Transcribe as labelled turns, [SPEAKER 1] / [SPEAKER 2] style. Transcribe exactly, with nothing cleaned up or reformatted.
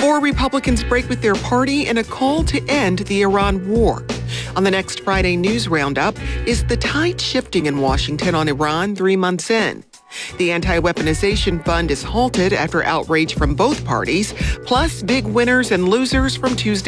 [SPEAKER 1] More Republicans break with their party in a call to end the Iran war. On the next Friday News Roundup, is the tide shifting in Washington on Iran three months in? The anti-weaponization fund is halted after outrage from both parties, plus big winners and losers from Tuesday.